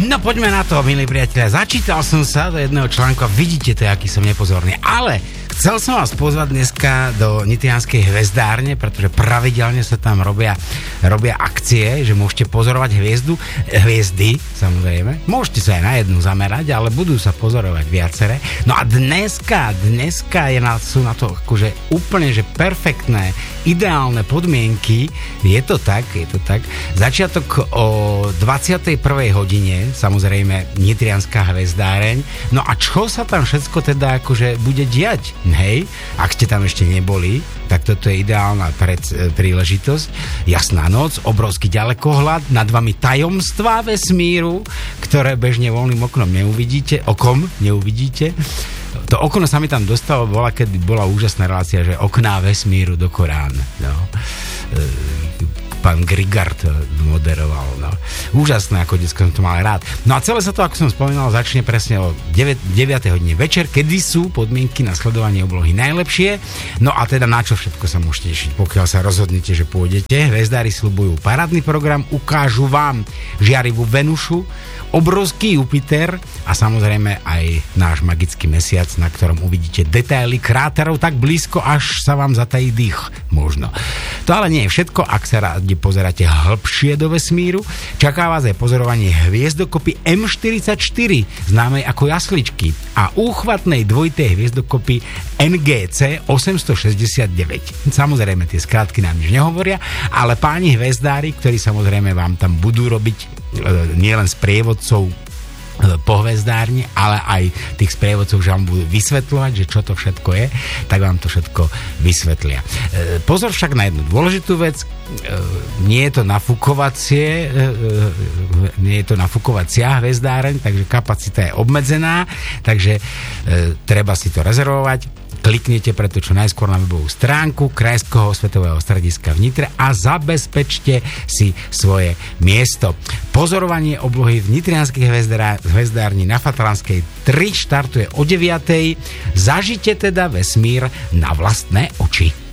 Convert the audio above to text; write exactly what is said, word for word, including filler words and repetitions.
No poďme na to, milí priatelia. Začítal som sa do jedného článku a vidíte to, aký som nepozorný. Ale chcel som vás pozvať dneska do nitrianskej hvezdárne, pretože pravidelne sa tam robia, robia akcie, že môžete pozorovať hviezdu, hviezdy, samozrejme. Môžete sa aj na jednu zamerať, ale budú sa pozorovať viaceré. No a dneska, dneska je na, sú na to akože úplne, že perfektné, ideálne podmienky. Je to tak, je to tak. Začiatok o dvadsiatej prvej hodine, samozrejme nitrianská hvezdáreň. No a čo sa tam všetko teda akože bude diať? Hej, ak ste tam ešte neboli, tak toto je ideálna pred, e, príležitosť. Jasná noc, obrovský ďalekohľad, nad vami tajomstvá vesmíru, ktoré bežne voľným oknom neuvidíte, okom neuvidíte. To okno sa mi tam dostalo, bola, keď bola úžasná relácia, že okná vesmíru do Korán. No. E, pán Grigard moderoval. No. Úžasné, ako detsko som to mal rád. No a celé sa to, ako som spomínal, začne presne o deviatej hodine večer, kedy sú podmienky na sledovanie oblohy najlepšie. No a teda na čo všetko sa môžete tešiť, pokiaľ sa rozhodnete, že pôjdete. Hvezdári sľubujú parádny program, ukážu vám žiarivú Venušu, obrovský Jupiter a samozrejme aj náš magický mesiac, na ktorom uvidíte detaily kráterov tak blízko, až sa vám zatají dých možno. To ale nie je všetko, ak sa rádi pozeráte hĺbšie do vesmíru, čaká vás aj pozorovanie hviezdokopy em štyridsaťštyri, známej ako jasličky, a úchvatnej dvojitej hviezdokopy en gé cé osemstošesťdesiatdeväť. Samozrejme, tie skrátky nám nič nehovoria, ale páni hvezdári, ktorí samozrejme vám tam budú robiť nielen sprievodcov po hvezdárni, ale aj tých sprievodcov, že vám budú vysvetľovať, že čo to všetko je, tak vám to všetko vysvetlia. Pozor však na jednu dôležitú vec, nie je to nafúkovacie, nie je to nafúkovacia hvezdáreň, takže kapacita je obmedzená, takže treba si to rezervovať. Kliknite preto čo najskôr na webovú stránku Krajského svetového strediska v Nitre a zabezpečte si svoje miesto. Pozorovanie oblohy v nitrianskej hvezdárni na Fatranskej tri štartuje o deviatej. Zažite teda vesmír na vlastné oči.